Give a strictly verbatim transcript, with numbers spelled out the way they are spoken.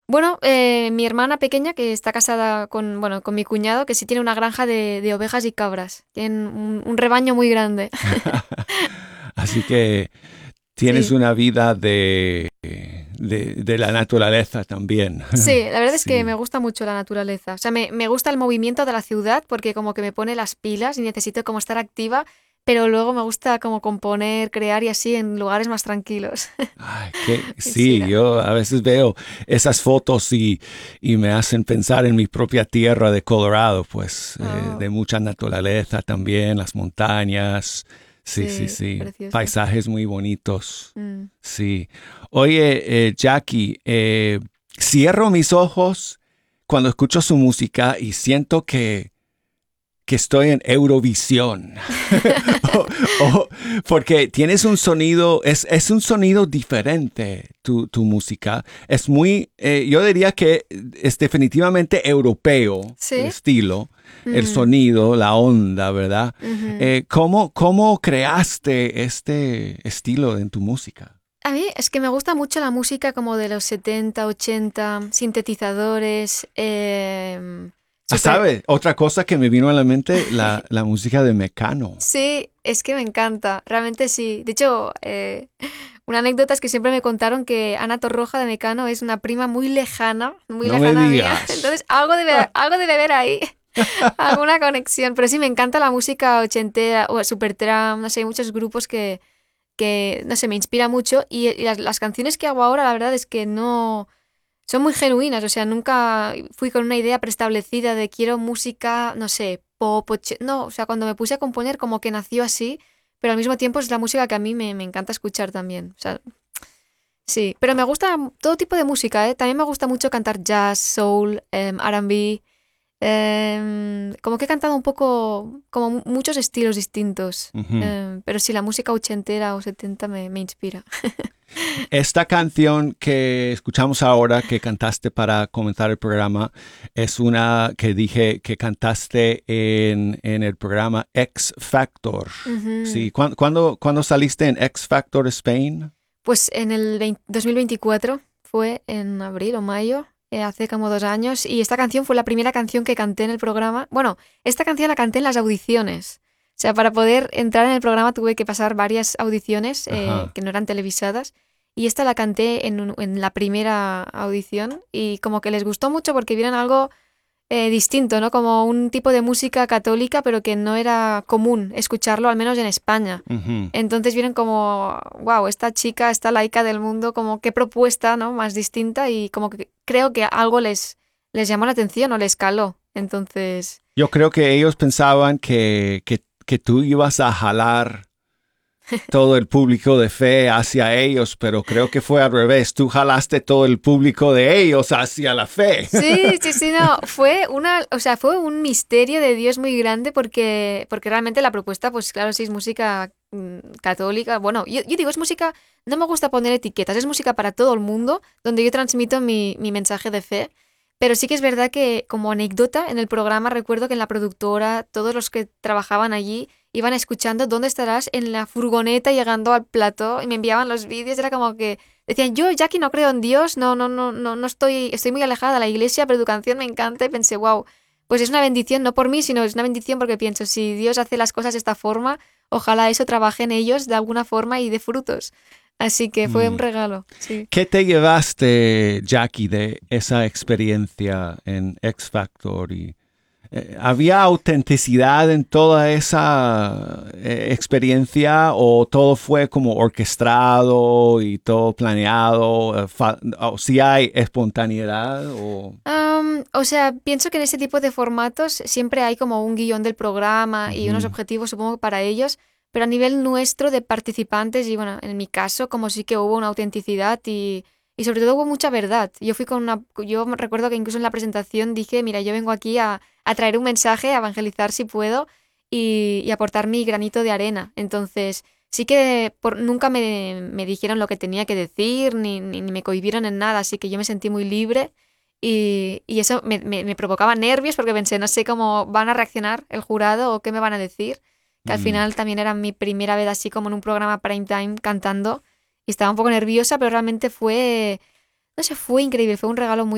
Bueno, eh, mi hermana pequeña, que está casada con, bueno, con mi cuñado, que sí tiene una granja de, de ovejas y cabras. Tienen un, un rebaño muy grande. Así que tienes Sí, una vida de, de, de la naturaleza también. sí, la verdad es que me Sí. gusta mucho la naturaleza. O sea, me, me gusta el movimiento de la ciudad porque como que me pone las pilas y necesito como estar activa, pero luego me gusta como componer, crear y así en lugares más tranquilos. Ay, que sí, Quisiera. yo a veces veo esas fotos y, y me hacen pensar en mi propia tierra de Colorado, pues eh, Oh, de mucha naturaleza también, las montañas, sí, sí, sí, sí, precioso. paisajes muy bonitos, Mm. sí. Oye, eh, Jackie, eh, cierro mis ojos cuando escucho su música y siento que que estoy en Eurovisión. o, o, porque tienes un sonido, es, es un sonido diferente tu, tu música. Es muy, eh, yo diría que es definitivamente europeo el ¿Sí? estilo, el Mm, sonido, la onda, ¿verdad? ujú. Eh, ¿cómo, ¿Cómo creaste este estilo en tu música? A mí es que me gusta mucho la música como de los setenta, ochenta, sintetizadores, em, Ah, super... ¿sabe? Otra cosa que me vino a la mente, la, la música de Mecano. Sí, es que me encanta, realmente sí. De hecho, eh, una anécdota es que siempre me contaron que Ana Torroja de Mecano es una prima muy lejana, muy No me lejana mía. digas. Entonces, algo debe, algo debe haber ahí, alguna conexión. Pero sí, me encanta la música ochentera o Supertramp, no sé, hay muchos grupos que, que, no sé, me inspira mucho. Y, y las, las canciones que hago ahora, la verdad es que no son muy genuinas, o sea, nunca fui con una idea preestablecida de quiero música, no sé, pop, och- no, o sea, cuando me puse a componer como que nació así, pero al mismo tiempo es la música que a mí me, me encanta escuchar también, o sea, sí, pero me gusta todo tipo de música, ¿eh? También me gusta mucho cantar jazz, soul, em, R and B, em, como que he cantado un poco, como mu- muchos estilos distintos, Ujú. em, pero sí, la música ochentera o setenta me, me inspira. Esta canción que escuchamos ahora, que cantaste para comenzar el programa, es una que dije que cantaste en, en el programa X Factor. Ujú. Sí, ¿cuándo, cuándo, ¿cuándo saliste en X Factor Spain? Pues en el veinte dos mil veinticuatro fue en abril o mayo, eh, hace como dos años, y esta canción fue la primera canción que canté en el programa. Bueno, esta canción la canté en las audiciones. O sea, para poder entrar en el programa tuve que pasar varias audiciones eh, Ajá. que no eran televisadas. Y esta la canté en, un- en la primera audición y como que les gustó mucho porque vieron algo eh, distinto, ¿no? Como un tipo de música católica, pero que no era común escucharlo, al menos en España. Ujú. Entonces vienen como, wow, esta chica, esta laica del mundo, como qué propuesta, ¿no? Más distinta y como que creo que algo les, les llamó la atención o les caló. Entonces, Yo creo que ellos pensaban que, que, que tú ibas a jalar todo el público de fe hacia ellos, pero creo que fue al revés. Tú jalaste todo el público de ellos hacia la fe. sí, sí, sí, no, fue una, o sea, fue un misterio de Dios muy grande porque, porque realmente la propuesta, pues claro, sí es música mm, católica. Bueno, yo, yo digo, es música, no me gusta poner etiquetas, es música para todo el mundo, donde yo transmito mi, mi mensaje de fe. Pero sí que es verdad que, como anécdota, en el programa recuerdo que en la productora, todos los que trabajaban allí iban escuchando ¿dónde estarás? En la furgoneta llegando al plató y me enviaban los vídeos, era como que decían, yo, Jackie, no creo en Dios, no, no, no, no, no estoy, estoy muy alejada de la iglesia, pero tu canción me encanta y pensé, wow, pues es una bendición, no por mí, sino es una bendición porque pienso, si Dios hace las cosas de esta forma, ojalá eso trabaje en ellos de alguna forma y dé frutos. Así que fue un Mm. regalo, sí. ¿Qué te llevaste, Jackie, de esa experiencia en X Factor? Y, eh, ¿había autenticidad en toda esa eh, experiencia o todo fue como orquestado y todo planeado? Eh, fa- ¿O si hay espontaneidad? O... Am, o sea, pienso que en ese tipo de formatos siempre hay como un guión del programa y unos Ujú. objetivos, supongo, para ellos, pero a nivel nuestro de participantes, y bueno, en mi caso, como sí que hubo una autenticidad y, y sobre todo hubo mucha verdad. Yo fui con una, yo me recuerdo que incluso en la presentación dije, mira, yo vengo aquí a, a traer un mensaje, a evangelizar si puedo y, y aportar mi granito de arena. Entonces, sí que por, nunca me, me dijeron lo que tenía que decir, ni, ni, ni me cohibieron en nada, así que yo me sentí muy libre y, y eso me, me- me provocaba nervios porque pensé, no sé cómo van a reaccionar el jurado o qué me van a decir. Que al Mm. final también era mi primera vez así como en un programa prime time cantando y estaba un poco nerviosa, pero realmente fue, no sé, fue increíble, fue un regalo muy